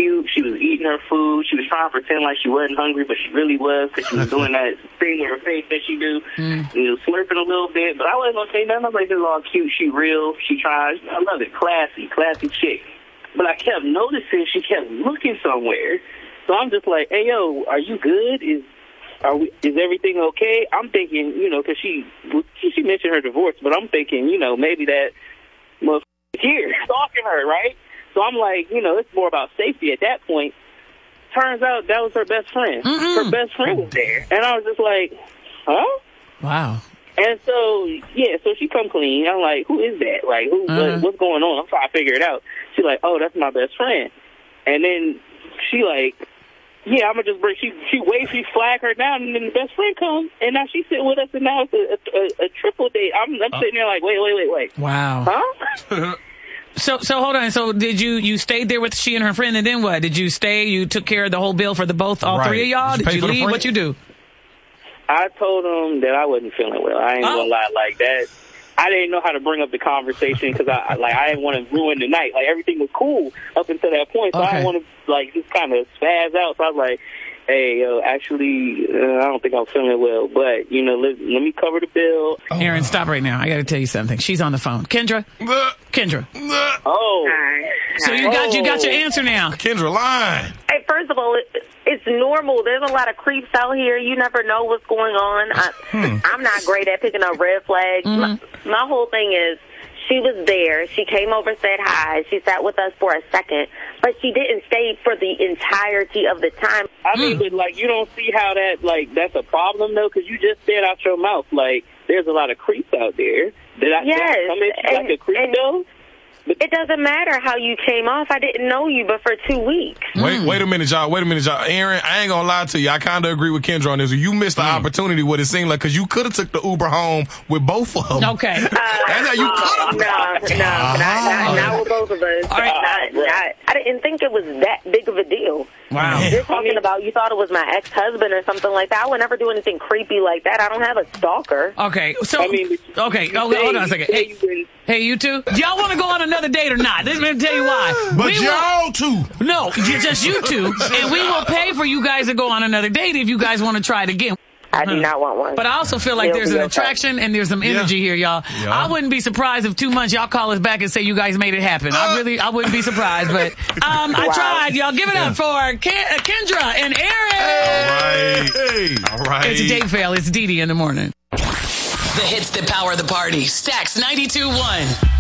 cute. She was eating her food. She was trying to pretend like she wasn't hungry, but she really was because she was doing that thing with her face that she do. You know, slurping a little bit. But I wasn't going to say nothing. I was like, this is all cute. She real. She tries. I love it. Classy chick. But I kept noticing she kept looking somewhere. So I'm just like, hey, yo, are you good? Is everything okay? I'm thinking, you know, because she mentioned her divorce, but I'm thinking, you know, maybe that motherfucker here stalking her, right? So I'm like, you know, it's more about safety at that point. Turns out that was her best friend. Her best friend was there. And I was just like, huh? Wow. And so, yeah, so she come clean. I'm like, who is that? Like, what's going on? I'm trying to figure it out. She's like, oh, that's my best friend. And then she like, yeah, I'm going to just bring, she waves, she flag her down, and then the best friend comes, and now she's sitting with us, and now it's a triple date. I'm sitting there like, wait. Wow. Huh? So hold on. So did you stayed there with she and her friend, and then what? Did you stay? You took care of the whole bill for all three of y'all? Did you leave? What you do? I told them that I wasn't feeling well. I ain't gonna lie like that. I didn't know how to bring up the conversation because I didn't want to ruin the night. Like, everything was cool up until that point, so I didn't want to like just kind of spaz out. So I was like, hey, yo, actually, I don't think I'm feeling well, but, you know, let me cover the bill. Aaron, stop right now. I got to tell you something. She's on the phone. Kendra? Oh. So you got your answer now. Kendra, line. Hey, first of all, it's normal. There's a lot of creeps out here. You never know what's going on. I'm not great at picking up red flags. My whole thing is, she was there. She came over, said hi. She sat with us for a second, but she didn't stay for the entirety of the time. I mean, but, like, you don't see how that's a problem, though, because you just said out your mouth, like, there's a lot of creeps out there. Did I come in like a creep, though? It doesn't matter how you came off. I didn't know you but for 2 weeks. Wait a minute, y'all. Aaron, I ain't gonna lie to you. I kind of agree with Kendra on this. You missed the opportunity, what it seemed like, because you could have took the Uber home with both of them. Okay. That's how you could have. Not with both of us. All right. I didn't think it was that big of a deal. Wow. You're talking about you thought it was my ex-husband or something like that. I would never do anything creepy like that. I don't have a stalker. Okay. So, hold on a second. Hey, you two? Do y'all want to go on another date or not? Let me tell you why. But y'all two. No, just you two. And we will pay for you guys to go on another date if you guys want to try it again. I do not want one. But I also feel like there's an attraction and there's some energy here, y'all. Yeah. I wouldn't be surprised if 2 months y'all call us back and say you guys made it happen. I wouldn't be surprised. But I tried. Y'all give it up for Kendra and Aaron. All right. It's a date fail. It's Dee Dee in the morning. The hits that power the party. Stax 92.1.